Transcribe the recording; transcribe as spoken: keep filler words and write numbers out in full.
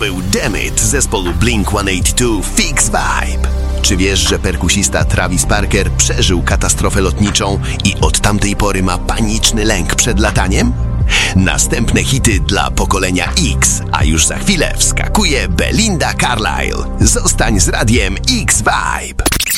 był Damn It zespołu Blink sto osiemdziesiąt dwa Fix Vibe. Czy wiesz, że perkusista Travis Barker przeżył katastrofę lotniczą i od tamtej pory ma paniczny lęk przed lataniem? Następne hity dla pokolenia X, a już za chwilę wskakuje Belinda Carlisle. Zostań z radiem X Vibe.